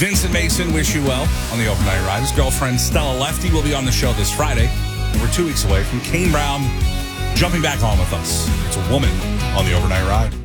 Vincent Mason, wish you well on the overnight ride. His girlfriend, Stella Lefty, will be on the show this Friday. We're 2 weeks away from Kane Brown jumping back on with us. It's a woman on the overnight ride.